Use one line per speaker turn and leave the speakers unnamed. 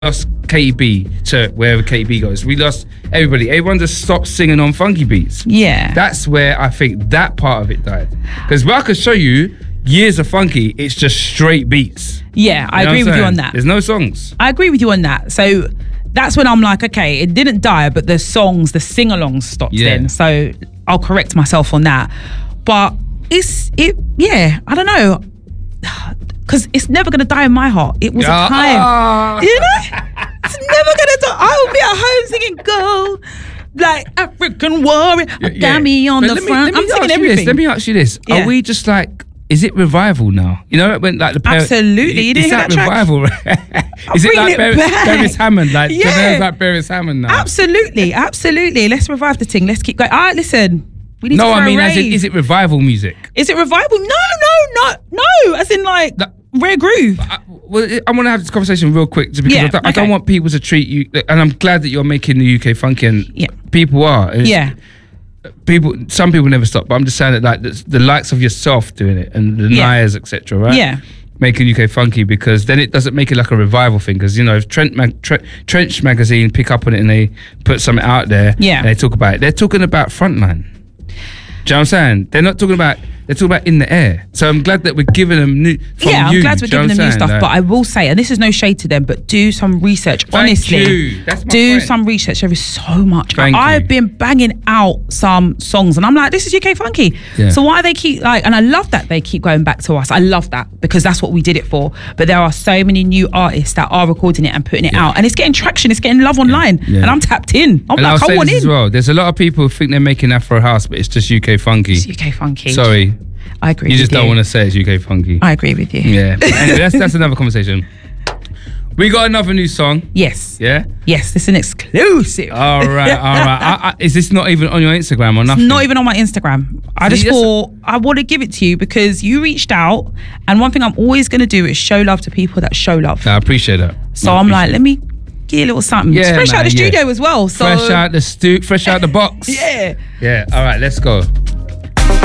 lost Katie B to wherever Katie B goes. We lost everybody. Everyone just stopped singing on funky beats.
Yeah.
That's where I think that part of it died. Because I could show you years of funky, it's just straight beats.
Yeah, I agree with you on that.
There's no songs.
I agree with you on that. So that's when I'm like, okay, it didn't die, but the songs, the sing-alongs stopped then. So I'll correct myself on that. But I don't know. Because it's never going to die in my heart. It was a time. You know? It's never going to die. I'll be at home singing Go like African warrior. Got me on the front. I'm singing everything.
Let me ask you this. Are we just like, is it revival now? You know, when like the
absolutely. You didn't hear that track?
Revival. Is it like Beres Hammond? Like like Beres Hammond now? Absolutely.
Let's revive the thing. Let's keep going. Listen. We need to
I mean, as in, is it revival music?
Is it revival? No. As in like rare groove.
I want to have this conversation real quick because I don't want people to treat you, and I'm glad that you're making the UK funky, and people are. Some people never stop, but I'm just saying that like the likes of yourself doing it and the Nias, etc. Right? Yeah. Making UK funky, because then it doesn't make it like a revival thing. Because you know, if Trench magazine pick up on it and they put something out there, and they talk about it, they're talking about Frontline. Do you know what I'm saying? They're talking about in the air. So I'm glad that we're giving them new.
I'm glad we're giving them new stuff. But I will say, and this is no shade to them, but do some research. Honestly, do some research. There is so much. I've been banging out some songs, and I'm like, this is UK funky. Yeah. So why they keep like? And I love that they keep going back to us. I love that because that's what we did it for. But there are so many new artists that are recording it and putting it out, and it's getting traction. It's getting love online, and I'm tapped in. I'm like, I want in.
As well. There's a lot of people who think they're making Afro house, but it's just UK funky.
It's UK funky.
Sorry.
I agree.
You just don't want to say it's UK funky.
I agree with you.
Yeah. Anyway, that's another conversation. We got another new song.
Yes.
Yeah?
Yes, it's an exclusive.
All right. Is this not even on your Instagram or nothing?
It's not even on my Instagram. I just thought I want to give it to you because you reached out, and one thing I'm always going to do is show love to people that show love.
I appreciate that.
So I'm like, let me give you a little something. Yeah, it's fresh out the studio as well. So
fresh out the box.
Yeah.
Yeah. All right, let's go.